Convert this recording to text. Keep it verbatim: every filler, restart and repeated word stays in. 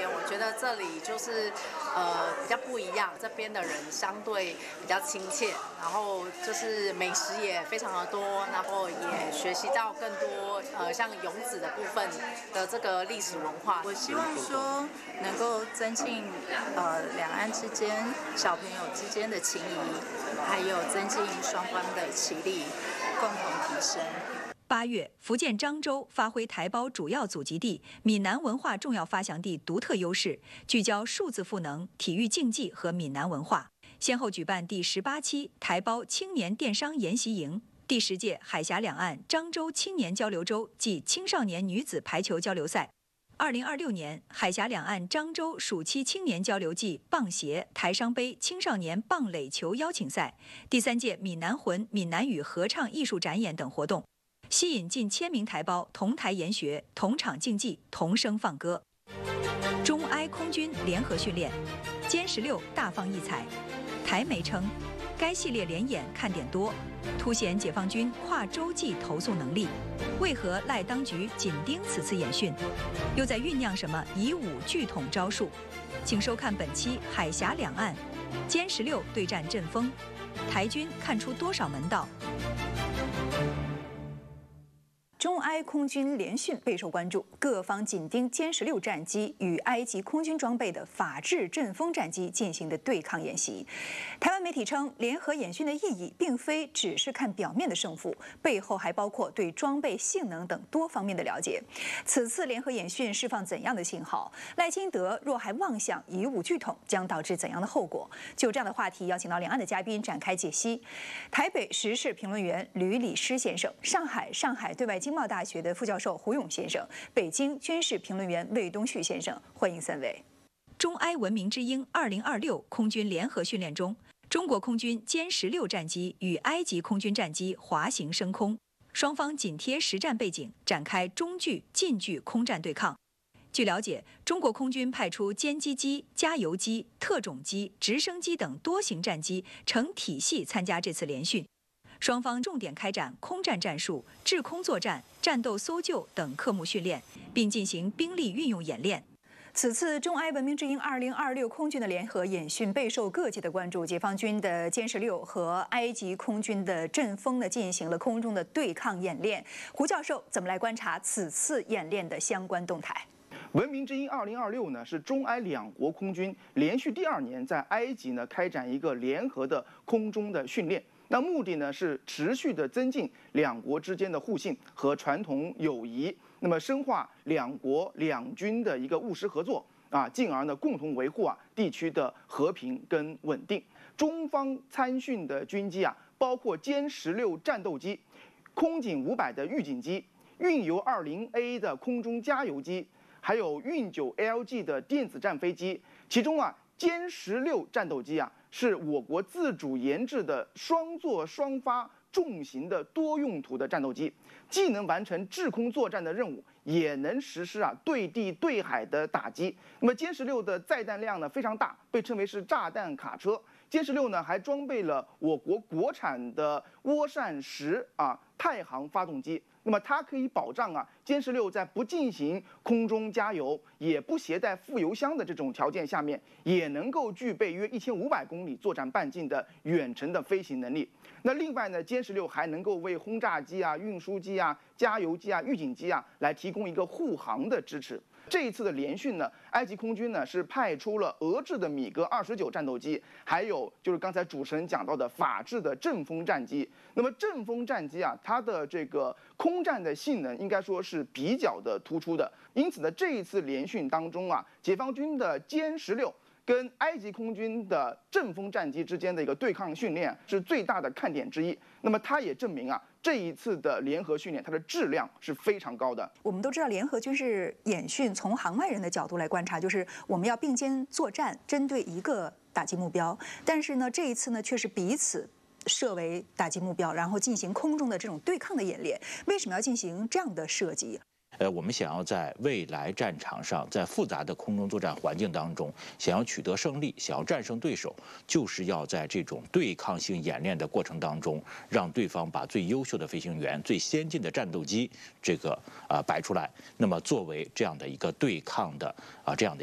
边，我觉得这里就是呃比较不一样，这边的人相对比较亲切，然后就是美食也非常的多，然后也学习到更多呃像永子的部分的这个历史文化。 我希望说能够增进呃两岸之间小朋友之间的情谊，还有增进双方的实力，共同提升。 八月，福建漳州发挥台胞主要祖籍地、闽南文化重要发祥地独特优势，聚焦数字赋能、体育竞技和闽南文化，先后举办第十八期台胞青年电商研习营、第十届海峡两岸漳州青年交流周暨青少年女子排球交流赛。二零二六年，海峡两岸漳州暑期青年交流暨棒协台商杯青少年棒垒球邀请赛、第三届闽南魂闽南语合唱艺术展演等活动。吸引近千名台胞同台研学、同场竞技、同声放歌。中埃空军联合训练，歼十六大放异彩。台媒称，该系列联演看点多，凸显解放军跨洲际投送能力。为何赖当局紧盯此次演训？又在酝酿什么以武拒统招数？请收看本期《海峡两岸》，歼十六对战阵风，台军看出多少门道？ 中埃空军联训备受关注，各方紧盯歼十六战机与埃及空军装备的法制阵风战机进行的对抗演习。台湾媒体称，联合演训的意义并非只是看表面的胜负，背后还包括对装备性能等多方面的了解。此次联合演训释放怎样的信号？赖清德若还妄想以武拒统，将导致怎样的后果？就这样的话题，邀请到两岸的嘉宾展开解析。台北时事评论员吕礼诗先生，上海上海对外经贸大学的副教授胡勇先生，北京军事评论员魏东旭先生，欢迎三位。 中埃文明之鹰二零二六空军联合训练中，中国空军歼十六战机与埃及空军战机滑行升空，双方紧贴实战背景，展开中距、近距空战对抗。据了解，中国空军派出歼击机、加油机、特种机、直升机等多型战机成体系参加这次联训。双方重点开展空战战术、制空作战、战斗搜救等科目训练，并进行兵力运用演练。 此次中埃文明之鹰二零二六空军的联合演训备受各界的关注，解放军的歼十六和埃及空军的阵风呢进行了空中的对抗演练。胡教授怎么来观察此次演练的相关动态？ 文明之鹰二零二六呢是中埃两国空军连续第二年在埃及呢开展一个联合的空中的训练。那目的呢是持续的增进两国之间的互信和传统友谊，那么深化两国两军的一个务实合作啊，进而呢共同维护啊地区的和平跟稳定。中方参训的军机啊，包括歼十六战斗机、空警五百的预警机、运油二零 A 的空中加油机，还有运九 L G 的电子战飞机。其中啊，歼十六战斗机啊，是我国自主研制的双座双发重型的多用途的战斗机，既能完成制空作战的任务，也能实施啊对地对海的打击。那么歼十六的载弹量呢非常大，被称为是炸弹卡车。歼十六呢还装备了我国国产的涡扇十啊太行发动机。那么它可以保障啊，歼十六在不进行空中加油，也不携带副油箱的这种条件下面，也能够具备约一千五百公里作战半径的远程的飞行能力。那另外呢，歼十六还能够为轰炸机啊、运输机啊、加油机啊、预警机啊来提供一个护航的支持。这一次的联训呢，埃及空军呢是派出了俄制的米格二十九战斗机，还有就是刚才主持人讲到的法制的阵风战机。那么阵风战机啊，它的这个空战的性能应该说是比较的突出的。因此呢，这一次联训当中啊，解放军的歼十六跟埃及空军的阵风战机之间的一个对抗训练是最大的看点之一。那么它也证明啊，这一次的联合训练它的质量是非常高的。 我们都知道，联合军事演训从行外人的角度来观察，就是我们要并肩作战，针对一个打击目标。但是呢，这一次呢，却是彼此设为打击目标，然后进行空中的这种对抗的演练。为什么要进行这样的设计？ 呃，我们想要在未来战场上，在复杂的空中作战环境当中，想要取得胜利，想要战胜对手，就是要在这种对抗性演练的过程当中，让对方把最优秀的飞行员、最先进的战斗机这个啊、呃、摆出来，那么作为这样的一个对抗的啊、呃、这样的。